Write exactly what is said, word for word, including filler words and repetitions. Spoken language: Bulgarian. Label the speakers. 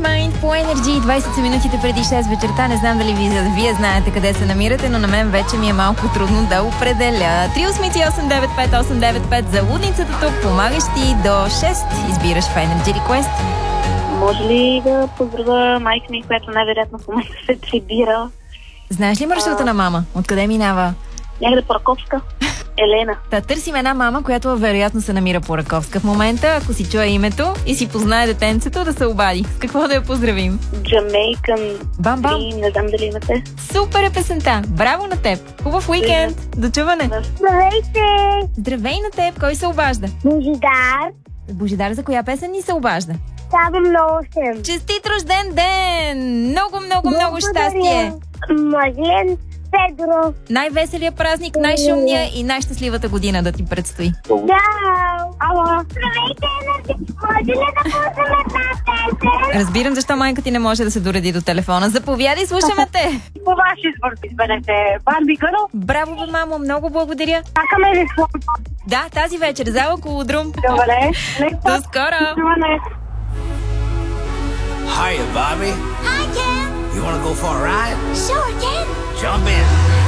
Speaker 1: Mind по Energy. двайсет са минутите преди шест вечерта. Не знам дали вие, вие знаете къде се намирате, но на мен вече ми е малко трудно да определя. Три осмици осем девет пет осем девет пет за лудницата тук. Помагаш ти до шест. Избираш в Energy Request.
Speaker 2: Може ли да поздравя майка ми, която най-вероятно в момента се прибира?
Speaker 1: Знаеш ли маршрута а... на мама? Откъде минава?
Speaker 2: Някъде по Раковска. Елена.
Speaker 1: Та търсим една мама, която вероятно се намира по Раковска в момента. Ако си чуе името и си познае детенцето, да се обади. С какво да я поздравим?
Speaker 2: Jamaican
Speaker 1: Бам, бам.
Speaker 2: Dream, не знам дали имате.
Speaker 1: Супер е песента! Браво на теб! Хубав уикенд! До чуване!
Speaker 3: Здравейте!
Speaker 1: Здравей на теб! Кой се обажда?
Speaker 3: Божидар.
Speaker 1: Божидар, за коя песен ни се обажда?
Speaker 3: Ставам на осем.
Speaker 1: Честит рожден ден! Много, много, много щастие!
Speaker 3: Мадлен Педро.
Speaker 1: Най-веселия празник, най-шумния и най-щастливата година да ти предстои.
Speaker 3: Чао! Ало! Здравейте, Енерджи! Може ли да пуснем една песен?
Speaker 1: Разбирам защо майка ти не може да се дореди до телефона. Заповядай, слушаме те!
Speaker 2: По ваш избор изберете Барби Гърл.
Speaker 1: Браво, бе, мамо, много благодаря.
Speaker 2: Чакаме ли слон?
Speaker 1: Да, тази вечер, зала Колодрум.
Speaker 2: Добре.
Speaker 1: До скоро!
Speaker 4: Hiya, Bobby.
Speaker 5: Hi, Ken.
Speaker 4: You want to go for a ride?
Speaker 5: Sure, Ken.
Speaker 4: Jump in.